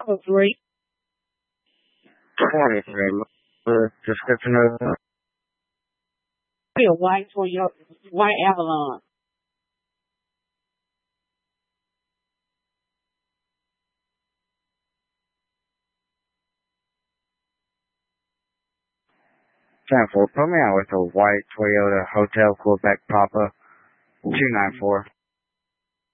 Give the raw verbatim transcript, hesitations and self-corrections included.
Oh, three. twenty-three. The description of the Be a white Toyota, white Avalon. ten four. Put me out with a white Toyota Hotel Quebec Papa two nine four.